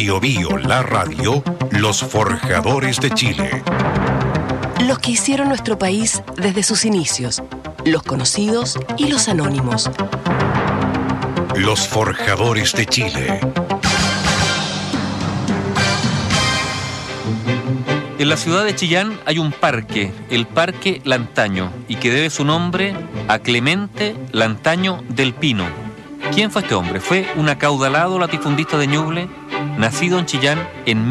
Bío Bío, la radio, los forjadores de Chile. Los que hicieron nuestro país desde sus inicios, los conocidos y los anónimos. Los forjadores de Chile. En la ciudad de Chillán hay un parque, el Parque Lantaño, y que debe su nombre a Clemente Lantaño del Pino. ¿Quién fue este hombre? Fue un acaudalado latifundista de Ñuble, nacido en Chillán en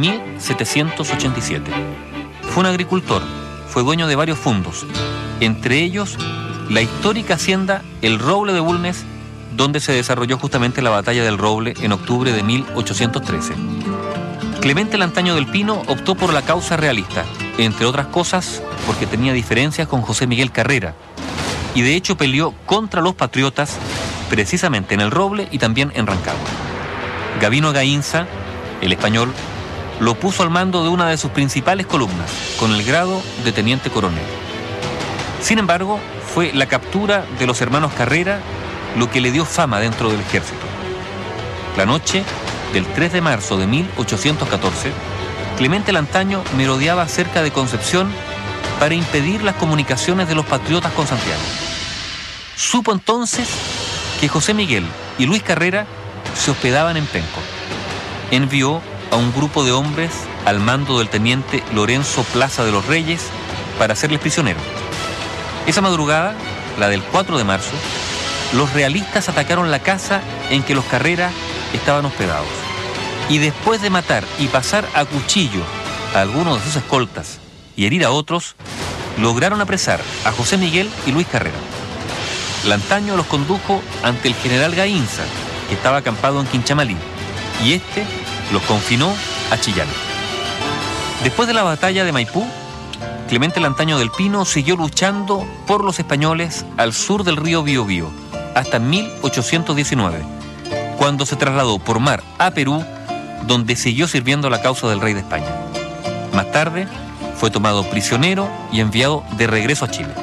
1787. Fue un agricultor, fue dueño de varios fundos, entre ellos la histórica hacienda El Roble de Bulnes, donde se desarrolló justamente la batalla del Roble en octubre de 1813. Clemente Lantaño del Pino optó por la causa realista, entre otras cosas porque tenía diferencias con José Miguel Carrera, y de hecho peleó contra los patriotas precisamente en El Roble y también en Rancagua. Gabino Gaínza, el español, lo puso al mando de una de sus principales columnas, con el grado de teniente coronel. Sin embargo, fue la captura de los hermanos Carrera lo que le dio fama dentro del ejército. La noche del 3 de marzo de 1814, Clemente Lantaño merodeaba cerca de Concepción para impedir las comunicaciones de los patriotas con Santiago. Supo entonces que José Miguel y Luis Carrera se hospedaban en Penco. Envió a un grupo de hombres al mando del teniente Lorenzo Plaza de los Reyes para hacerles prisioneros. Esa madrugada, la del 4 de marzo, los realistas atacaron la casa en que los Carrera estaban hospedados, y después de matar y pasar a cuchillo a algunos de sus escoltas y herir a otros, lograron apresar a José Miguel y Luis Carrera. Lantaño los condujo ante el general Gaínza, que estaba acampado en Quinchamalí, y este los confinó a Chillán. Después de la batalla de Maipú, Clemente Lantaño del Pino siguió luchando por los españoles al sur del río Biobío hasta 1819, cuando se trasladó por mar a Perú, donde siguió sirviendo la causa del rey de España. Más tarde fue tomado prisionero y enviado de regreso a Chile.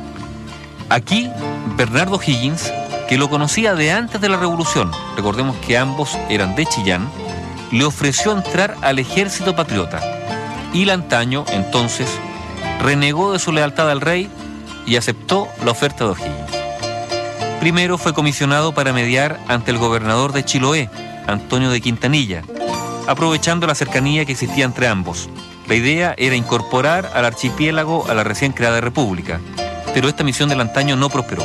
Aquí, Bernardo Higgins, que lo conocía de antes de la Revolución, recordemos que ambos eran de Chillán, le ofreció entrar al ejército patriota, y Lantaño, entonces, renegó de su lealtad al rey y aceptó la oferta de O'Higgins. Primero fue comisionado para mediar ante el gobernador de Chiloé, Antonio de Quintanilla, aprovechando la cercanía que existía entre ambos. La idea era incorporar al archipiélago a la recién creada república, pero esta misión de Lantaño no prosperó.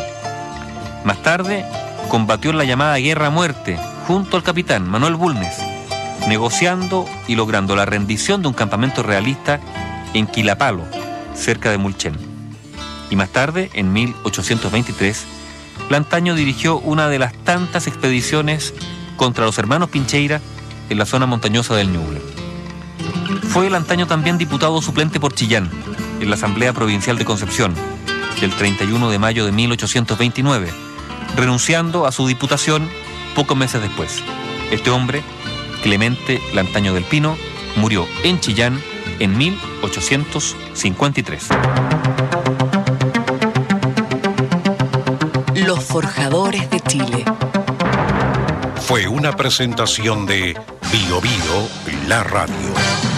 Más tarde, combatió en la llamada Guerra a Muerte junto al capitán Manuel Bulnes, negociando y logrando la rendición de un campamento realista en Quilapalo, cerca de Mulchen. Y más tarde, en 1823, Lantaño dirigió una de las tantas expediciones contra los hermanos Pincheira en la zona montañosa del Ñuble. Fue Lantaño también diputado suplente por Chillán en la Asamblea Provincial de Concepción del 31 de mayo de 1829, renunciando a su diputación pocos meses después. Este hombre, Clemente Lantaño del Pino, murió en Chillán en 1853. Los forjadores de Chile. Fue una presentación de Bío Bío, la radio.